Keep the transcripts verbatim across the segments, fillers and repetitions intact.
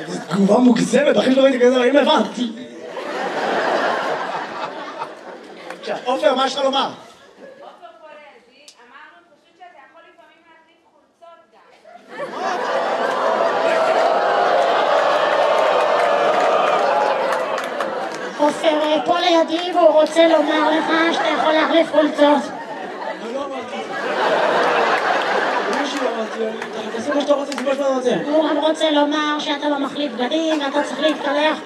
זו תגובה מוגזמת, אחי שלא ראיתי כזה, האם הבנתי? עופר, מה יש לך לומר? עופר פה לידי, אמרנו פשוט שאתה יכול לפעמים להחליף חולצות גם. עופר פה לידי והוא רוצה לומר לך שאתה יכול להחליף חולצות. אני לא אמרתי. מישהו אמרתי, תעשה מה שאתה רוצה, זה מה שאתה רוצה. הוא גם רוצה לומר שאתה לא מחליף בגדים ואתה צריך להתקלח.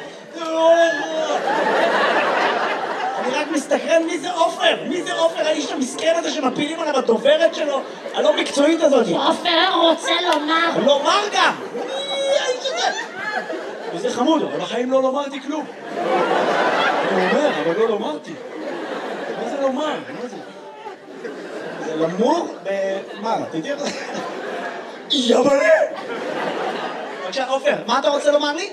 אני רק מסתכרן מי זה עופר, מי זה עופר, האיש המסכן הזה שמפילים עליו הדוברת שלו, הלא מקצועית הזאת. עופר רוצה לומר. לומר גם! מי האיש הזה? וזה חמוד, אבל בחיים לא לומרתי כלום. אני אומר, אבל לא לומרתי. מה זה לומר? מה זה? זה למור ב... מה? תדעי איך זה? יבלה! בבקשה, עופר, מה אתה רוצה לומר לי?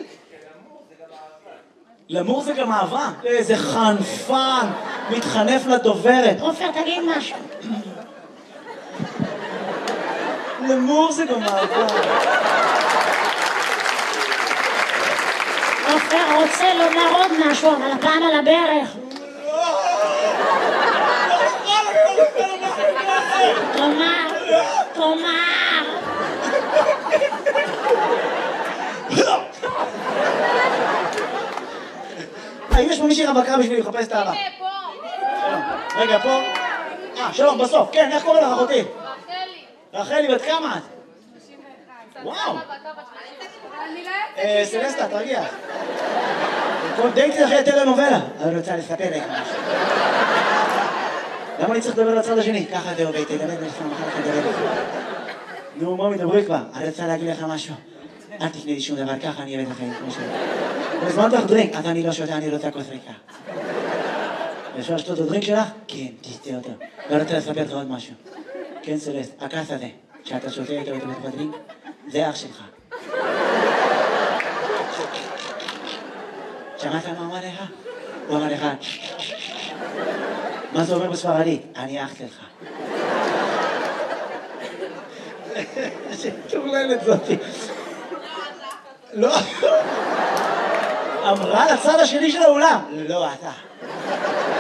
למור זה גם אהבה. איזה חנפן, מתחנף לדוברת. עופר, תגיד משהו. למור זה גם אהבה. עופר רוצה לומר עוד משהו, אבל הפעם על הברך. תאמר, תאמר. האם יש פה מישהי רווקה בשבילי לחפש את האהבה? הנה, פה. רגע, פה. אה, שלום, בסוף. כן, איך קוראים לך, אחותי? רחלי. רחלי, בת כמה את? שלושים ואחת. וואו. אני לא אה, סלסטה, תרגיע. כל דייטי אחרי טלנובלה. אני רוצה לספר לך משהו. למה אני צריך לדבר לצד השני? ככה זה עובד, תדבר לפעמים אחר כך לדבר. נו, מה מדברי כבר? אני רוצה להגיד לך משהו. אל תפני לי שום דבר, ככה אני אוהב את החיים, כמו שלי. בזמן לך דרינק, אז אני לא שותה, אני רוצה כוס ריקה. אפשר לשתות את הדרינק שלך? כן, תשתה אותו. ואני רוצה לספר לך עוד משהו. כן, סלסט, הכס הזה, שאתה שותה איתו איתו בתוך הדרינק, זה אח שלך. שמעת מה אמר לך? הוא אמר לך, מה זה אומר בספרדית? אני אח שלך. שטורללת זאתי. לא. אמרה לצד השני של האולם. לא, אתה.